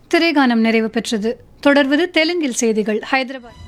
திரைகானம் நிறைவு பெற்றது. தொடர்வது தெலுங்கில் செய்திகள். ஹைதராபாத்.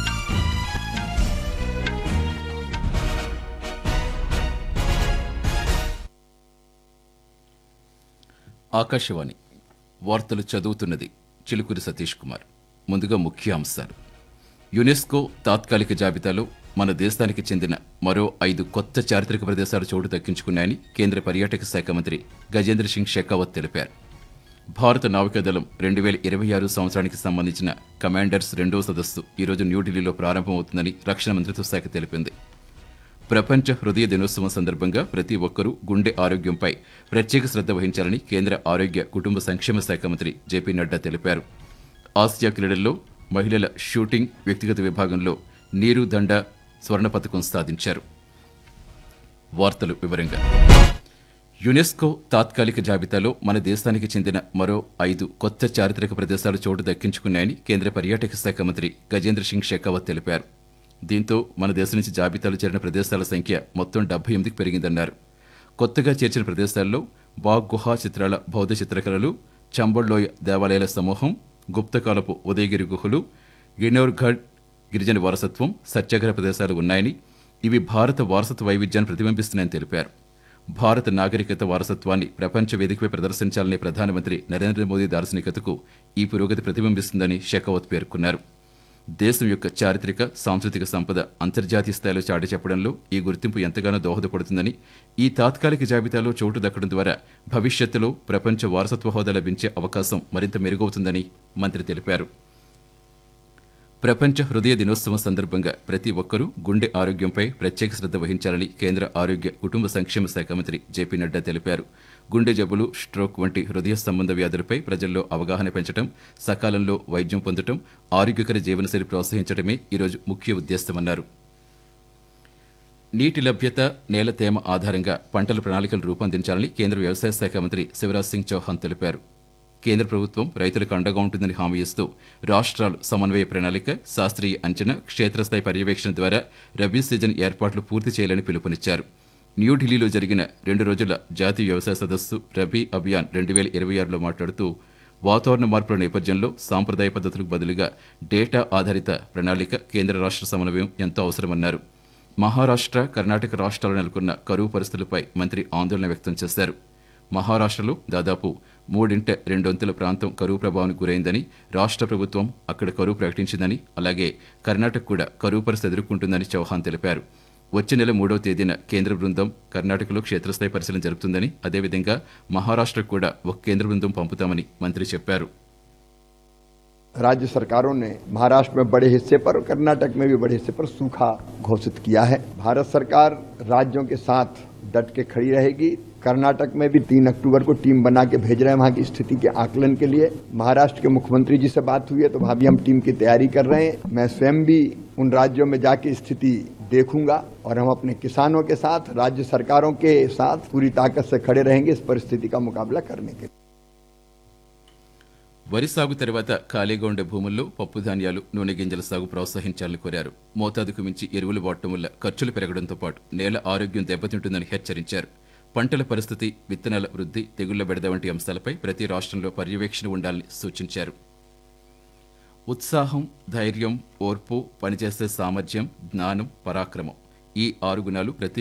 ఆకాశవాణి వార్తలు చదువుతున్నది చిలుకూరి సతీష్ కుమార్. ముందుగా ముఖ్య అంశాలు. యునెస్కో తాత్కాలిక జాబితాలో మన దేశానికి చెందిన మరో 5 కొత్త చారిత్రక ప్రదేశాలు చోటు దక్కించుకున్నాయని కేంద్ర పర్యాటక శాఖ మంత్రి గజేంద్ర సింగ్ షెకావత్ తెలిపారు. భారత నావికాదళం 2026 సంవత్సరానికి సంబంధించిన కమాండర్స్ 2వ సదస్సు ఈరోజు న్యూఢిల్లీలో ప్రారంభమవుతుందని రక్షణ మంత్రిత్వ శాఖ తెలిపింది. ప్రపంచ హృదయ దినోత్సవం సందర్భంగా ప్రతి ఒక్కరూ గుండె ఆరోగ్యంపై ప్రత్యేక శ్రద్ధ వహించాలని కేంద్ర ఆరోగ్య కుటుంబ సంక్షేమ శాఖ మంత్రి జేపీ నడ్డా తెలిపారు. ఆసియా క్రీడల్లో మహిళల షూటింగ్ వ్యక్తిగత విభాగంలో నీరు దండ స్వర్ణ పతకం సాధించారు. వార్తలు వివరంగా. యునెస్కో తాత్కాలిక జాబితాలో మన దేశానికి చెందిన మరో 5 కొత్త చారిత్రక ప్రదేశాలు చోటు దక్కించుకున్నాయని కేంద్ర పర్యాటక శాఖ మంత్రి గజేంద్ర సింగ్ షెకావత్ తెలిపారు. దీంతో మన దేశం నుంచి జాబితాలో చేరిన ప్రదేశాల సంఖ్య మొత్తం 78కి పెరిగిందన్నారు. కొత్తగా చేర్చిన ప్రదేశాల్లో బాగ్ గుహా చిత్రాల బౌద్ధ చిత్రకళలు, చంబళ్లోయ దేవాలయాల సమూహం, గుప్తకాలపు ఉదయగిరి గుహలు, గిన్నౌర్ఘడ్ గిరిజన వారసత్వం, సత్యాగ్రహ ప్రదేశాలు ఉన్నాయని, ఇవి భారత వారసత్వ వైవిధ్యాన్ని ప్రతిబింబిస్తున్నాయని తెలిపారు. భారత నాగరికత వారసత్వాన్ని ప్రపంచ వేదికపై ప్రదర్శించాలనే ప్రధానమంత్రి నరేంద్ర మోదీ దార్శనికతకు ఈ పురోగతి ప్రతిబింబిస్తుందని షెకావత్ పేర్కొన్నారు. దేశం యొక్క చారిత్రక సాంస్కృతిక సంపద అంతర్జాతీయ స్థాయిలో చాటి చెప్పడంలో ఈ గుర్తింపు ఎంతగానో దోహదపడుతుందని, ఈ తాత్కాలిక జాబితాలో చోటు దక్కడం ద్వారా భవిష్యత్తులో ప్రపంచ వారసత్వ హోదా లభించే అవకాశం మరింత మెరుగవుతుందని మంత్రి తెలిపారు. ప్రపంచ హృదయ దినోత్సవం సందర్భంగా ప్రతి ఒక్కరూ గుండె ఆరోగ్యంపై ప్రత్యేక శ్రద్ధ వహించాలని కేంద్ర ఆరోగ్య కుటుంబ సంక్షేమ శాఖ మంత్రి జేపీ నడ్డా తెలిపారు. గుండె జబ్బులు, స్ట్రోక్ వంటి హృదయ సంబంధ వ్యాధులపై ప్రజల్లో అవగాహన పెంచడం, సకాలంలో వైద్యం పొందడం, ఆరోగ్యకర జీవనశైలి ప్రోత్సహించడమే ఈరోజు ముఖ్య ఉద్దేశమన్నారు. నీటి లభ్యత, నేల తేమ ఆధారంగా పంటల ప్రణాళికలు రూపొందించాలని కేంద్ర వ్యవసాయ శాఖ మంత్రి శివరాజ్ సింగ్ చౌహాన్ తెలిపారు. కేంద్ర ప్రభుత్వం రైతులకు అండగా ఉంటుందని హామీ ఇస్తూ రాష్ట్రాలు సమన్వయ ప్రణాళిక, శాస్త్రీయ అంచనా, క్షేత్రస్థాయి పర్యవేక్షణ ద్వారా రబీ సీజన్ ఏర్పాట్లు పూర్తి చేయాలని పిలుపునిచ్చారు. న్యూఢిల్లీలో జరిగిన 2 రోజుల జాతీయ వ్యవసాయ సదస్సు రబీ అభియాన్ 2026లో మాట్లాడుతూ వాతావరణ మార్పుల నేపథ్యంలో సాంప్రదాయ పద్ధతులకు బదులుగా డేటా ఆధారిత ప్రణాళిక, కేంద్ర రాష్ట్ర సమన్వయం ఎంతో అవసరమన్నారు. మహారాష్ట్ర, కర్ణాటక రాష్ట్రాల్లో నెలకొన్న కరువు పరిస్థితులపై మంత్రి ఆందోళన వ్యక్తం చేశారు. మహారాష్ట్రలో దాదాపు 3/2 ప్రాంతం కరువు ప్రభావానికి గురైందని, రాష్ట్ర ప్రభుత్వం అక్కడ కరువు ప్రకటించిందని, అలాగే కర్ణాటక కూడా కరువు పరిస్థితి ఎదుర్కొంటుందని చౌహాన్ తెలిపారు. వచ్చే నెల 3వ తేదీన కేంద్ర బృందం కర్ణాటకలో క్షేత్రస్థాయి పరిశీలన జరుపుతుందని, అదేవిధంగా మహారాష్ట్రకు కూడా ఒక కేంద్ర బృందం పంపుతామని మంత్రి చెప్పారు. राज्य सरकारों ने महाराष्ट्र में बड़े हिस्से पर और कर्नाटक में भी बड़े हिस्से पर सूखा घोषित किया है. भारत सरकार राज्यों के साथ डट के खड़ी रहेगी. कर्नाटक में भी 3 अक्टूबर को टीम बना के भेज रहे हैं वहां की स्थिति के आकलन के लिए. महाराष्ट्र के मुख्यमंत्री जी से बात हुई है तो वहां भी हम टीम की तैयारी कर रहे हैं. मैं स्वयं भी उन राज्यों में जाके स्थिति देखूंगा और हम अपने किसानों के साथ, राज्य सरकारों के साथ पूरी ताकत से खड़े रहेंगे इस परिस्थिति का मुकाबला करने के लिए. వరి సాగు తర్వాత ఖాళీగా ఉండే భూముల్లో పప్పు ధాన్యాలు, నూనె గింజల సాగు ప్రోత్సహించాలని కోరారు. మోతాదుకు మించి ఎరువులు వాడటం వల్ల ఖర్చులు పెరగడంతో పాటు నేల ఆరోగ్యం దెబ్బతింటుందని హెచ్చరించారు. పంటల పరిస్థితి, విత్తనాల వృద్ధి, తెగుళ్ల బెడద వంటి అంశాలపై ప్రతి రాష్ట్రంలో పర్యవేక్షణ ఉండాలని సూచించారు. ఉత్సాహం, ధైర్యం, ఓర్పు, పనిచేసే సామర్థ్యం, జ్ఞానం, పరాక్రమం, ఈ 6 గుణాలు ప్రతి